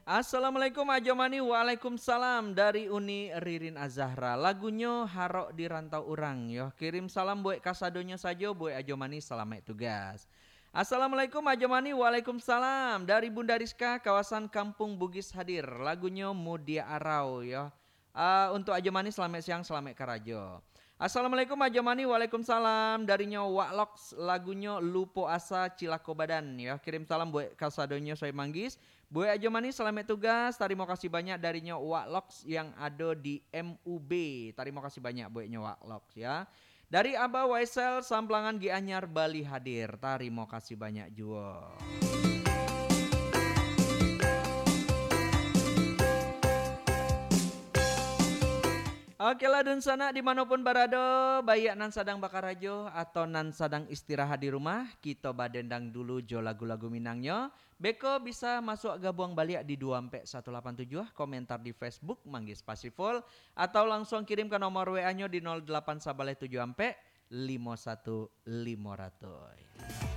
Assalamualaikum Ajomani, waalaikumsalam dari Uni Ririn Azahra. Lagunya Harok di Rantau Urang. Yo kirim salam buat kasadonyo saja buat Ajomani selamat tugas. Assalamualaikum Ajomani, waalaikumsalam dari Bunda Rizka kawasan Kampung Bugis hadir. Lagunya Mudia Arau yo. Untuk Ajomani selamat siang, selamat karajo. Assalamualaikum Ajomani, waalaikumsalam darinya Wakloks lagunya Lupo Asa Cilako Badan ya. Kirim salam buat kasadonyo saya manggis. Buat Ajomani selamat tugas. Terima kasih banyak darinya Wakloks yang ada di MUB. Terima kasih banyak buatnya Wakloks ya. Dari Abah Waisel Samplangan Gianyar Bali hadir. Terima kasih banyak juga. Oke lah dun sana dimanapun berada, baik nan sadang bakar rajo atau nan sadang istirahat di rumah, kita badendang dulu jo lagu-lagu Minangnya. Beko bisa masuk gabung balik di 24187, komentar di Facebook Manggis Pasiful, atau langsung kirim ke nomor WA-nya di 08 51 500.